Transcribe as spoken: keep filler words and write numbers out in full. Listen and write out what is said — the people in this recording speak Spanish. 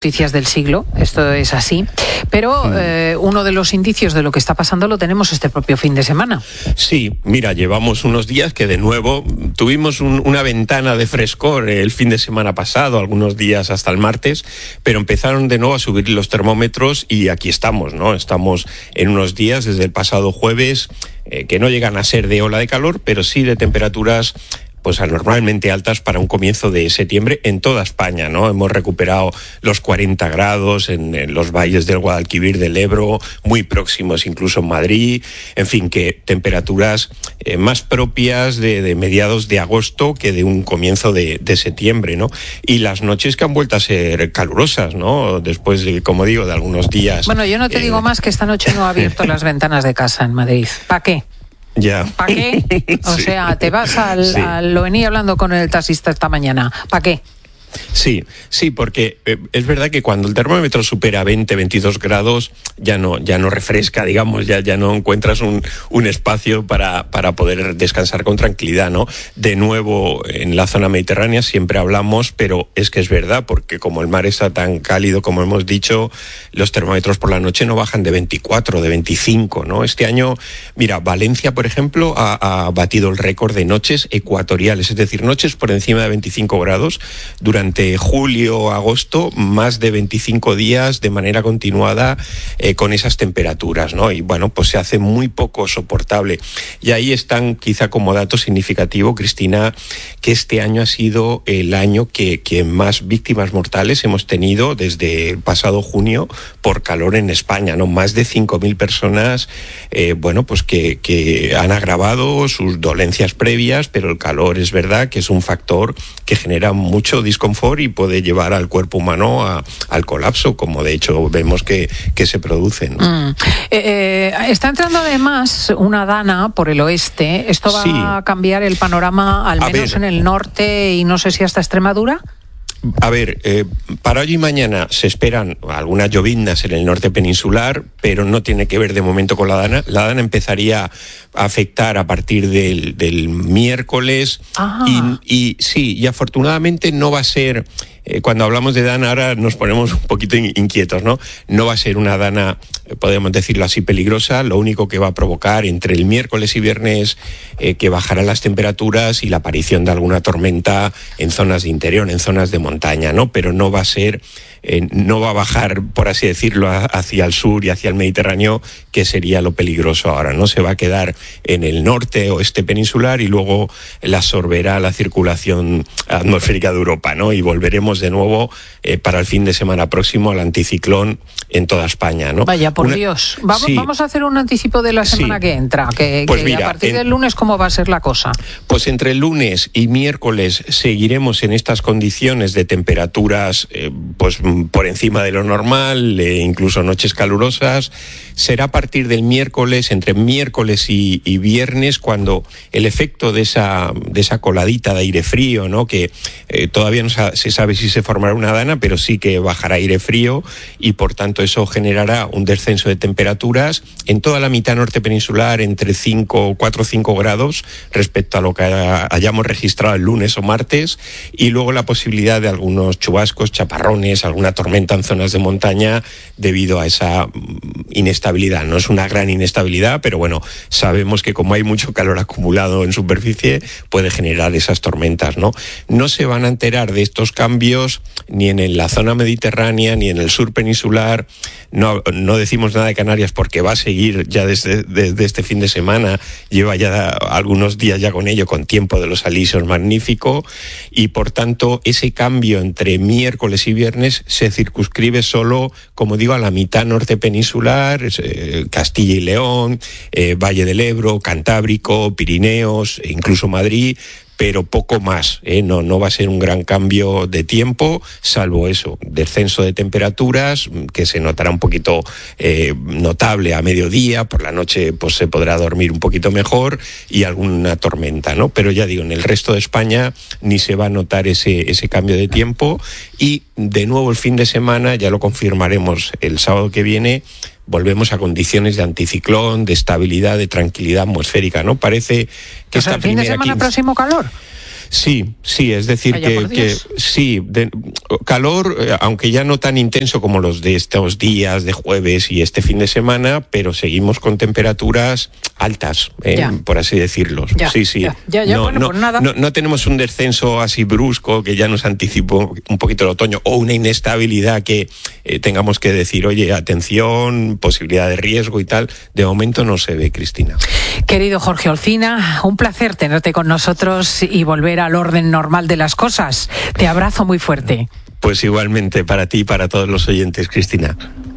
noticias del siglo, esto es así, pero eh, uno de los indicios de lo que está pasando lo tenemos este propio fin de semana. Sí, mira, llevamos unos días que de nuevo tuvimos un, una ventana de frescor el fin de semana pasado, algunos días hasta el martes, pero empezaron de nuevo a subir los termómetros y aquí estamos, ¿no? Estamos en unos días desde el pasado jueves eh, que no llegan a ser de ola de calor, pero sí de temperaturas pues anormalmente altas para un comienzo de septiembre en toda España, ¿no? Hemos recuperado los cuarenta grados en, en los valles del Guadalquivir, del Ebro, muy próximos incluso en Madrid, en fin, que temperaturas eh, más propias de, de mediados de agosto que de un comienzo de, de septiembre, ¿no? Y las noches que han vuelto a ser calurosas, ¿no? Después de, como digo, de algunos días. Bueno, yo no te eh... digo más que esta noche no ha abierto las ventanas de casa en Madrid. ¿Para qué? Ya. ¿Para qué? O sí. sea, te vas al, sí. al... Lo venía hablando con el taxista esta mañana. ¿Para qué? Sí, sí, porque eh, es verdad que cuando el termómetro supera veinte, veintidós grados, ya no, ya no refresca, digamos, ya, ya no encuentras un, un espacio para, para poder descansar con tranquilidad, ¿no? De nuevo, en la zona mediterránea siempre hablamos, pero es que es verdad, porque como el mar está tan cálido, como hemos dicho, los termómetros por la noche no bajan de veinticuatro, de veinticinco, ¿no? Este año, mira, Valencia, por ejemplo, ha, ha batido el récord de noches ecuatoriales, es decir, noches por encima de veinticinco grados durante Durante julio, agosto, más de veinticinco días de manera continuada eh, con esas temperaturas, ¿no? Y bueno, pues se hace muy poco soportable. Y ahí están, quizá como dato significativo, Cristina, que este año ha sido el año que, que más víctimas mortales hemos tenido desde el pasado junio por calor en España, ¿no? Más de cinco mil personas, eh, bueno, pues que, que han agravado sus dolencias previas, pero el calor es verdad que es un factor que genera mucho disconfort y puede llevar al cuerpo humano a, al colapso, como de hecho vemos que, que se produce, ¿no? Mm. Eh, eh, está entrando además una dana por el oeste. ¿Esto va sí. a cambiar el panorama, al menos en el norte y no sé si hasta Extremadura? A ver, eh, para hoy y mañana se esperan algunas lloviznas en el norte peninsular, pero no tiene que ver de momento con la dana. La dana empezaría a afectar a partir del, del miércoles y, y sí, y afortunadamente no va a ser... Eh, cuando hablamos de dana ahora nos ponemos un poquito inquietos, ¿no? No va a ser una dana, podemos decirlo así, peligrosa. Lo único que va a provocar entre el miércoles y viernes eh, que bajarán las temperaturas y la aparición de alguna tormenta en zonas de interior, en zonas de montaña, ¿no? Pero no va a ser, eh, no va a bajar, por así decirlo, hacia el sur y hacia el Mediterráneo, que sería lo peligroso ahora, ¿no? Se va a quedar en el norte oeste peninsular y luego la absorberá la circulación atmosférica de Europa, ¿no? Y volveremos de nuevo eh, para el fin de semana próximo al anticiclón en toda España, ¿no? Vaya, por Una... Dios. Vamos, sí. vamos a hacer un anticipo de la semana sí. que entra, que, pues que mira, a partir en... del lunes, ¿cómo va a ser la cosa? Pues entre el lunes y miércoles seguiremos en estas condiciones de temperaturas eh, pues por encima de lo normal, eh, incluso noches calurosas. Será a partir del miércoles, entre miércoles y, y viernes, cuando el efecto de esa, de esa coladita de aire frío, ¿no? Que eh, todavía no se sabe si se formará una dana, pero sí que bajará aire frío y por tanto eso generará un descenso de temperaturas en toda la mitad norte peninsular entre cinco, cuatro o cinco grados respecto a lo que hayamos registrado el lunes o martes, y luego la posibilidad de algunos chubascos, chaparrones, alguna tormenta en zonas de montaña debido a esa inestabilidad. No es una gran inestabilidad, pero bueno, sabemos que como hay mucho calor acumulado en superficie puede generar esas tormentas, ¿no? No se van a enterar de estos cambios ni en la zona mediterránea ni en el sur peninsular. No, no decimos nada de Canarias porque va a seguir ya desde, desde este fin de semana, lleva ya algunos días ya con ello, con tiempo de los alisos magnífico, y por tanto ese cambio entre miércoles y viernes se circunscribe solo, como digo, a la mitad norte peninsular, eh, Castilla y León, eh, Valle del Ebro, Cantábrico, Pirineos, incluso Madrid, pero poco más, ¿eh? no, no va a ser un gran cambio de tiempo, salvo eso, descenso de temperaturas, que se notará un poquito eh, notable a mediodía, por la noche pues se podrá dormir un poquito mejor, y alguna tormenta, ¿no? Pero ya digo, en el resto de España ni se va a notar ese, ese cambio de tiempo, y de nuevo el fin de semana, ya lo confirmaremos el sábado que viene, volvemos a condiciones de anticiclón, de estabilidad, de tranquilidad atmosférica, ¿no? Parece que o sea, esta el fin de semana quince... próximo calor. Sí, sí, es decir, que, que sí, de, calor, aunque ya no tan intenso como los de estos días de jueves y este fin de semana, pero seguimos con temperaturas altas, eh, por así decirlo. Ya, sí, sí. Ya, ya, ya, no, bueno, no, pues nada. no, no tenemos un descenso así brusco que ya nos anticipó un poquito el otoño, o una inestabilidad que eh, tengamos que decir, oye, atención, posibilidad de riesgo y tal. De momento no se ve, Cristina. Querido Jorge Olcina, un placer tenerte con nosotros y volver al orden normal de las cosas. Te abrazo muy fuerte. Pues igualmente para ti y para todos los oyentes, Cristina.